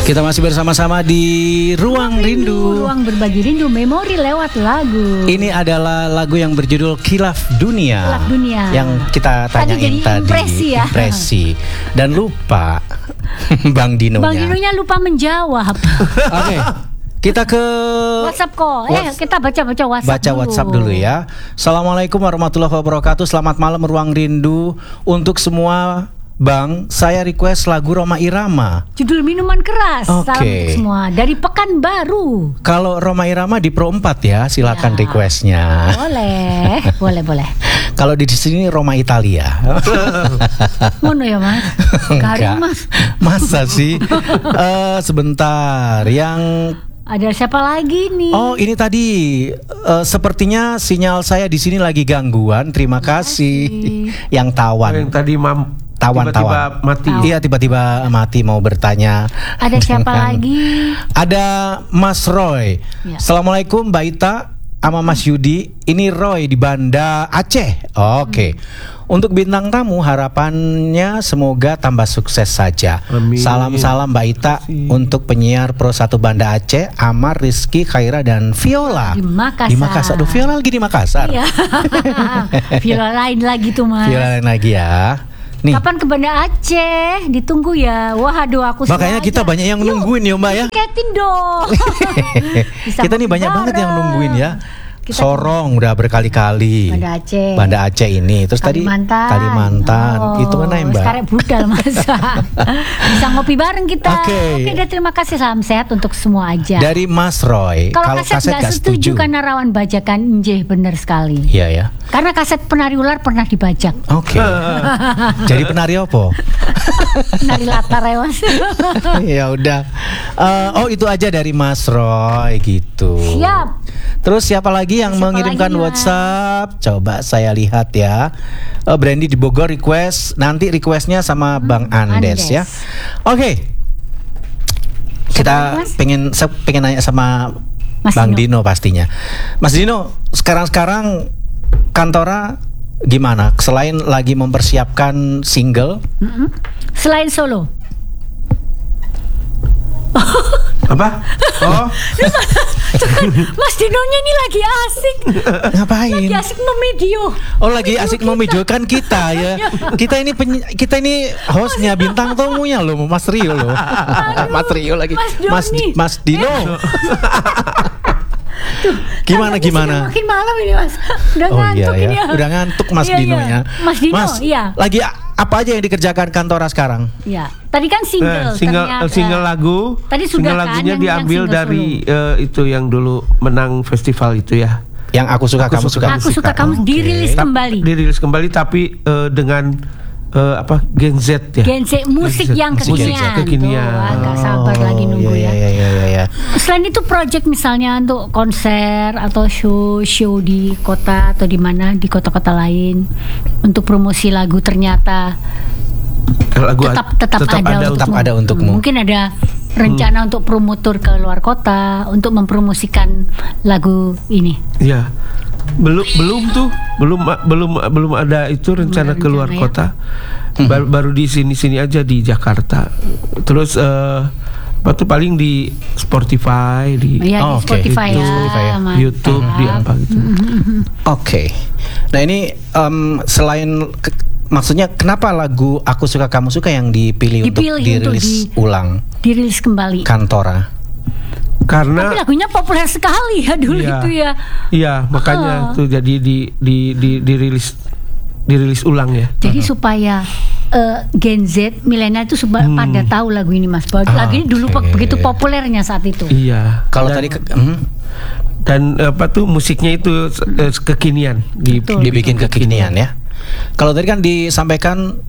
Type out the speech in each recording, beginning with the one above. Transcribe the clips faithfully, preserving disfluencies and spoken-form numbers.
Kita masih bersama-sama di Ruang Rindu, Rindu. Ruang berbagi rindu, memori lewat lagu. Ini adalah lagu yang berjudul Khilaf Dunia. Khilaf Dunia. Yang kita tanyain tadi, tadi impresi ya. Impresi. Dan lupa Bang Dinonya. Bang Dinonya lupa menjawab. Oke. Okay. Kita ke WhatsApp kok. Eh, kita baca-baca WhatsApp Baca dulu. WhatsApp dulu ya. Assalamualaikum warahmatullahi wabarakatuh. Selamat malam Ruang Rindu. Untuk semua Bang, saya request lagu Rhoma Irama. Judul Minuman Keras. Oke. Salam untuk semua dari Pekanbaru. Kalau Rhoma Irama di Pro empat ya, silakan ya. Requestnya. Boleh, boleh, boleh. Kalau di sini Rhoma Italia. Mono ya Mas? Enggak, Mas. Masa sih? uh, sebentar, yang ada siapa lagi nih? Oh, ini tadi uh, sepertinya sinyal saya di sini lagi gangguan. Terima kasih. Yang tawan. Yang tadi mam tawan tiba-tiba tawan mati. Iya, tiba-tiba mati mau bertanya. Ada siapa lagi? Ada Mas Roy. Ya. Assalamualaikum Mbak Ita sama Mas Yudi. Ini Roy di Banda Aceh. Oke. Okay. Hmm. Untuk bintang tamu harapannya semoga tambah sukses saja. Amin. Salam-salam Mbak Ita untuk penyiar Pro satu Banda Aceh, Amar, Rizky, Khaira dan Viola. Di Makassar. Di Makassar. Aduh, Viola lagi di Makassar. Iya. Viola lain lagi tuh Mas. Viola lain lagi ya. Nih. Kapan ke Banda Aceh? Ditunggu ya. Wah, aduh aku makanya kita banyak yang nungguin ya Mbak ya. Tiketin dong. Kita nih banyak banget yang nungguin ya. Kita Sorong udah berkali-kali. Banda Aceh. Banda Aceh ini. Terus Kalimantan. tadi Kalimantan. Oh, itu mana ya Mbak? Sekarang budal masa. Bisa ngopi bareng kita. Oke. Okay. Oke, dan terima kasih, salam sehat untuk semua aja. Dari Mas Roy. Kalau kaset nggak setuju karena rawan bajakan, njeh bener sekali. Iya ya. Karena kaset penari ular pernah dibajak. Oke. Okay. Jadi penari apa? Penari latar ya Mas. Ya udah. Uh, oh itu aja dari Mas Roy gitu. Siap. Terus siapa lagi yang siapa mengirimkan lagi, WhatsApp? Coba saya lihat ya. uh, Brandy di Bogor request. Nanti requestnya sama hmm, Bang Andes, Andes ya. Oke. Okay. Kita lagi, pengen pengen nanya sama Mas Bang Dino. Dino pastinya. Mas Dino, sekarang-sekarang Kantora gimana? Selain lagi mempersiapkan single, mm-hmm. Selain solo. Apa? Oh, Mas Dinonya ini lagi asik. Ngapain? Lagi asik memedio. Oh, lagi asik memedio kan kita ya. Kita ini peny- kita ini hostnya, bintang tamunya loh, Mas Rio loh. Aduh, Mas Rio lagi. Mas Mas, Mas Dino. Tuh, gimana gimana? Makin malam ini Mas. Udah oh, ngantuk iya, ini. Ya. Udah ngantuk Mas iya, Dinonya. Iya. Mas Dino, Mas, iya. Lagi apa aja yang dikerjakan Kantora sekarang? Iya. Tadi kan single, eh, single, ternyata, single lagu. Tadi sudah single kan lagunya yang, diambil yang dari uh, itu yang dulu menang festival itu ya. Yang aku suka aku kamu suka. suka. Aku suka kamu dirilis okay. kembali. Dirilis kembali tapi uh, dengan uh, apa Gen Z ya. Gen Z musik Gen Z. yang kekinian. kekinian. Tuh, agak sabar oh, lagi nunggu iya, ya. Iya, iya, iya, iya. Selain itu project misalnya untuk konser atau show show di kota atau di mana di kota-kota lain untuk promosi lagu ternyata lagu tetap tetap, tetap ada, ada tetap ada untukmu. Mungkin ada rencana hmm. untuk promotor ke luar kota untuk mempromosikan lagu ini. Ya. Belum belum tuh belum belum belum ada itu rencana ke luar ya. Kota. Baru, baru di sini-sini aja di Jakarta. Terus uh, apa tuh paling di Spotify di, ya, oh, di Spotify, okay. ya, Spotify ya, YouTube di apa gitu. Oke. Okay. Nah ini um, selain ke, maksudnya kenapa lagu Aku Suka Kamu Suka yang dipilih, dipilih untuk dirilis untuk di, ulang? Dirilis kembali. Kantora. Karena tapi lagunya populer sekali ya dulu iya, itu ya. Iya, makanya oh. tuh jadi di di di dirilis dirilis ulang ya. Jadi uh-huh. supaya uh, Gen Z milenial itu sudah hmm. pada tahu lagu ini Mas. Bahwa ah, lagu ini dulu okay. begitu populernya saat itu. Iya. Kalau tadi ke, uh, dan apa tuh musiknya itu uh, kekinian, di, dibikin kekinian ya. Kalau tadi kan disampaikan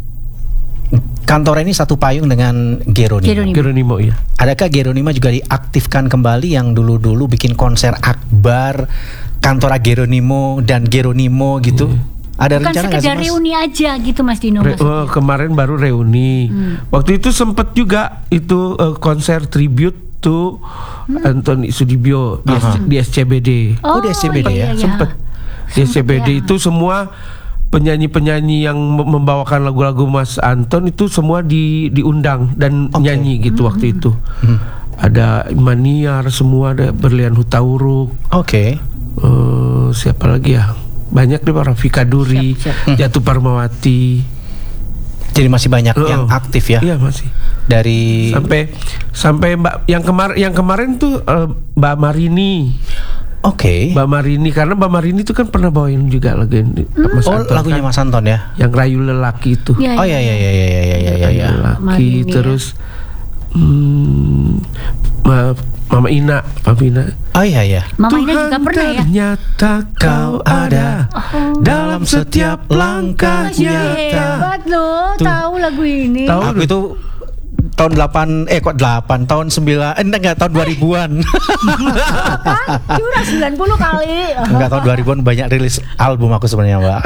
Kantora ini satu payung dengan Geronimo. Geronimo. Geronimo ya. Adakah Geronimo juga diaktifkan kembali yang dulu-dulu bikin konser akbar Kantora Geronimo dan Geronimo gitu? Hmm. Ada bukan rencana nggak sih Mas? Reuni aja gitu Mas Dino. Re- oh, kemarin baru reuni. Hmm. Waktu itu sempat juga itu uh, konser tribute to hmm. Anthony Sudibyo di, uh-huh. di S C B D. Oh, oh di S C B D iya, ya. iya. Sempat di S C B D ya. Itu semua penyanyi-penyanyi yang membawakan lagu-lagu Mas Anton itu semua di diundang dan okay. nyanyi gitu hmm. waktu itu. Hmm. Ada Maniar, semua ada Berlian Hutauruk. Oke. Okay. Uh, siapa lagi ya? Banyak deh, Rafika Duri, siap, siap. Jatuh Parmawati. Jadi masih banyak uh, yang aktif ya? Iya masih. Dari sampai sampai Mbak yang kemarin yang kemarin tuh uh, Mbak Marini. Oke. Okay. Mbak Marini, karena Mbak Marini itu kan pernah bawain juga lagu hmm. Mas oh, Anton, lagunya kan? Mas Anton ya. Yang Rayu Lelaki itu. Ya, oh ya ya ya ya ya ya ya. ya. Lelaki Marini, terus ya. hmm, Ma, Mama Ina, Mama Ina. Oh iya ya. Mama Ina juga pernah ya. Ternyata kau ada oh. dalam setiap langkah nyata. Hebat loh, tahu lagu ini. Tahu aku itu tahun delapan eh kok delapan tahun sembilan eh enggak tahun dua ribuan. Kan? Curang sembilan puluh kali. Enggak, tahun dua ribuan banyak rilis album aku sebenarnya, Mbak.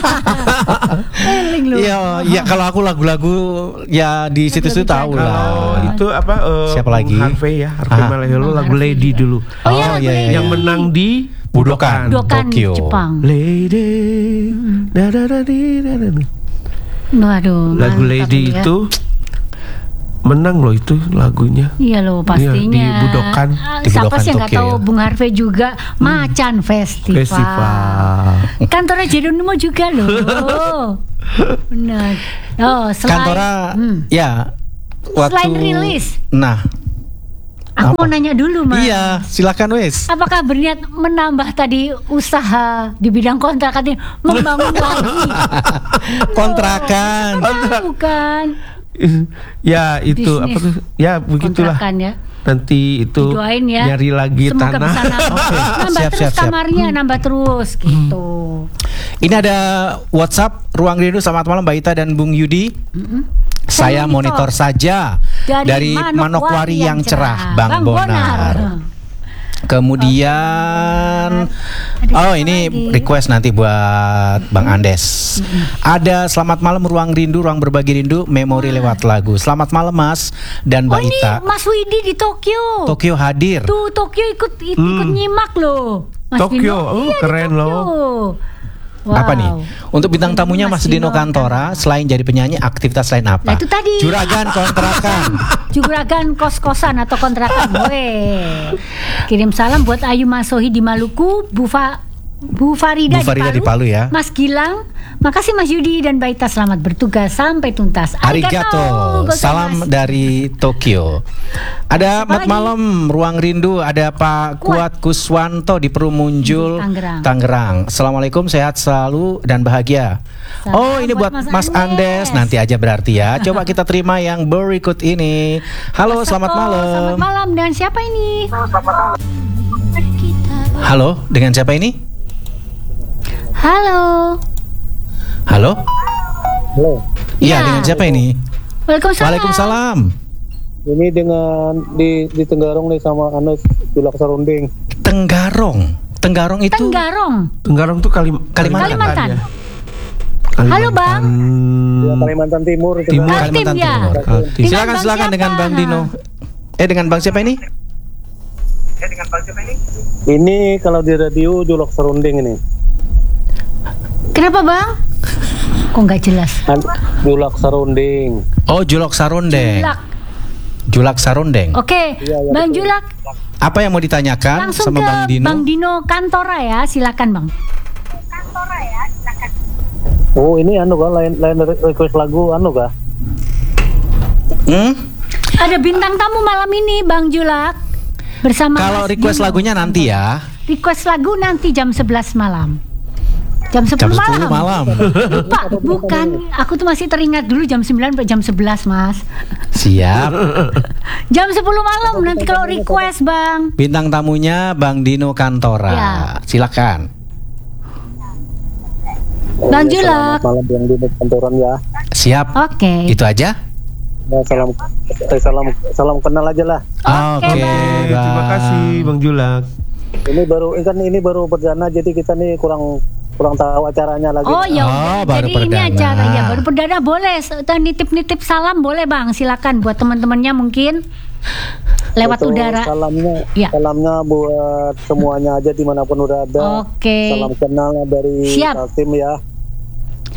Iya, iya kalau aku lagu-lagu ya di situ-situ tahu lah. Kalau itu apa uh, siapa lagi? Harvey ya, Harvey Maleholo lagu Lady dulu. Oh, oh iya, iya, yang menang di Budokan, Budokan Tokyo. Jepang. Lady. Hmm. Da, da, da, da, da, da. Waduh, lagu Lady ya. Itu menang loh itu lagunya. Iya loh pastinya. Iya, di Budokan. Di Siapa sih yang nggak tahu ya? Bung Harvey juga hmm. Macan Festival. Festival. Kantornya Jeronimo juga loh. Benar. Oh selain Kantora hmm. ya. Waktu, selain rilis. Nah. Aku apa? mau nanya dulu Mas. Iya, silakan wes. Apakah berniat menambah tadi usaha di bidang kontrakan ini, membangun lagi kontrakan? Oh, bukan. Ya itu bisnis. Apa tuh? Ya begitulah. Ya. Nanti itu didoain ya. Nyari lagi semoga tanah. Bisa nambah, okay. nambah siap, terus siap, siap. kamarnya, hmm. nambah terus gitu. Ini ada WhatsApp Ruang Rindu. Selamat malam Mbak Ita dan Bung Yudi. Mm-hmm. Saya monitor, monitor saja dari, dari Manokwari yang, yang cerah, Bang, Bang Bonar. Bonar. Kemudian okay. oh ini lagi? Request nanti buat Bang Andes. Mm-hmm. Ada selamat malam Ruang Rindu, ruang berbagi rindu, memori ah. lewat lagu. Selamat malam Mas dan Mbak oh, Ita. Ini Mas Widi di Tokyo. Tokyo hadir. Tuh Tokyo ikut ikut hmm. nyimak loh. Mas Tokyo, Dino. oh iya, keren loh. Wow. Apa nih? Untuk bintang tamunya Mas, Mas Dino Kantora, selain jadi penyanyi, aktivitas lain apa? Nah, itu tadi. Juragan kontrakan. Juragan kos-kosan atau kontrakan. Weh. Kirim salam buat Ayu Masohi di Maluku, Bu Fa Bu Farida, Bu Farida di, Palu, di Palu ya. Mas Gilang, makasih Mas Yudi dan Baita, selamat bertugas sampai tuntas. Arigato. Salam dari Tokyo. Ada mat malam Ruang Rindu, ada Pak Kuat, Kuat Kuswanto di Perumunjul, Tangerang. Tangerang. Assalamualaikum, sehat selalu dan bahagia. Salam oh ini buat, buat Mas, Mas Andes. Andes. Nanti aja berarti ya. Coba kita terima yang berikut ini. Halo, Mas selamat Sako, malam. Selamat malam, dan siapa ini? Halo, dengan siapa ini? Halo. Halo? Halo. Iya, ya. Dengan siapa ini? Waalaikumsalam. Waalaikumsalam. Ini dengan di di Tenggarong nih sama Anes Julak Sarunding. Tenggarong. Tenggarong itu Tenggarong. Tenggarong tuh Kalim Kalimantan. Kalimantan. Ya. Kalimantan. Halo Bang. Ya, Kalimantan Timur. Timur. Kalimantan ya. Timur. Timur. Silakan silakan dengan Bang Dino. Eh dengan Bang siapa ini? Eh dengan Bang siapa ini? Ini kalau di radio Julak Sarunding ini. Kenapa Bang? Kok nggak jelas? Julak Sarunding. Oh Julak Sarundeng. Julak. Julak Sarundeng. Oke, ya, ya, Bang betul. Julak. Apa yang mau ditanyakan langsung sama ke Bang Dino? Bang Dino Kantora ya, silakan Bang. Kantora ya, silakan. Oh ini anu kah, lain lain request lagu anu kah? Hmm? Ada bintang tamu malam ini Bang Julak bersama. Kalau request Dino. Lagunya nanti ya. Request lagu nanti jam sebelas malam. Jam sepuluh malam. malam. Lupa, bukan. Aku tuh masih teringat dulu jam sembilan sampai jam sebelas, Mas. Siap. Jam sepuluh malam nanti kalau request, Bang. Bintang tamunya Bang Dino Kantora. Ya. Silakan. Bang Julak. Malam Bang Dino Kantoran ya. Siap. Oke. Okay. Itu aja. Ya, salam eh, salam salam kenal aja lah. Oke, okay, okay, terima kasih Bang Julak. Ini baru kan ini baru perdana jadi kita nih kurang kurang tahu acaranya lagi. Oh ya, oh, jadi perdana. Ini acara ya baru perdana boleh. Nitip-nitip salam boleh Bang, silakan buat teman-temannya mungkin lewat Betul, udara. Salamnya, ya. salamnya buat semuanya aja dimanapun udah ada. Oke. Okay. Salam kenal dari tim ya.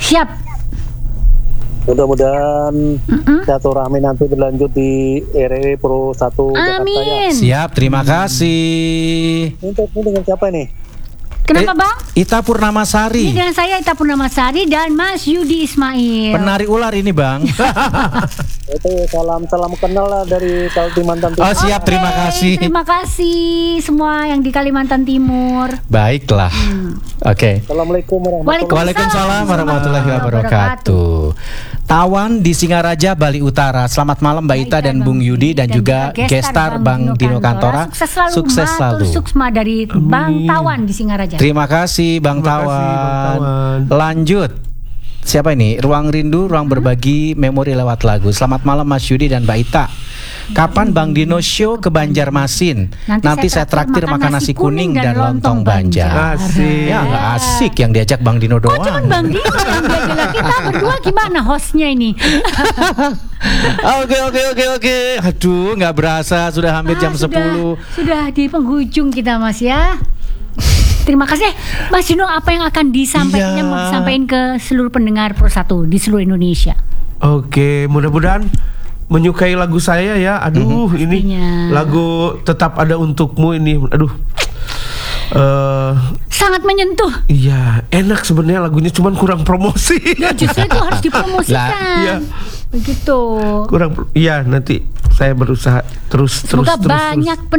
Siap. Mudah-mudahan Mm-mm. silaturahmi nanti berlanjut di R R W Pro satu Jakarta ya. Amin. Siap, terima kasih. Ini, ini dengan siapa nih? Kenapa Eh, Bang? Ita Purnamasari. Ini dengan saya Ita Purnamasari dan Mas Yudi Ismail. Penari ular ini Bang. Itu salam salam kenal lah dari Kalimantan Timur. Oh siap, Oke, terima kasih. Terima kasih semua yang di Kalimantan Timur. Baiklah. Oke. Assalamualaikum warahmatullahi Waalaikumsalam warahmatullahi wabarakatuh. Tawan di Singaraja, Bali Utara. Selamat malam Mbak Ita dan Bung Yudi dan juga gestar Bang Dino Kantora. Sukses selalu. Sukses Matur selalu. Suksma dari Bang Amin. Tawan di Singaraja. Terima kasih Bang Terima kasih, Bang Tawan. Tawan. Lanjut. Siapa ini? Ruang Rindu, ruang berbagi memori lewat lagu. Selamat malam Mas Yudi dan Mbak Ita. Kapan Bang Dino show ke Banjarmasin? Nanti Nanti, saya saya traktir makan nasi kuning dan lontong Banjar. Asik. Ya nggak asik yang diajak Bang Dino Oh, doang. cuman Bang Dino yang diajak, kita berdua gimana hostnya ini? Oke oke oke oke. Aduh nggak berasa sudah hampir Ah, jam sudah- sepuluh. Sudah di penghujung kita Mas ya. Terima kasih Mas Dino, apa yang akan disampaikan Iya. mau disampaikan ke seluruh pendengar Pro satu di seluruh Indonesia? Oke, mudah-mudahan menyukai lagu saya ya. Aduh, ini Pastinya. lagu Tetap Ada Untukmu ini. Aduh. Eh, Sangat menyentuh. iya, enak sebenarnya lagunya, cuman kurang promosi. Ya justru itu harus dipromosikan. Lah, iya. Begitu. kurang, iya nanti saya berusaha terus terus Semoga terus. terus. banyak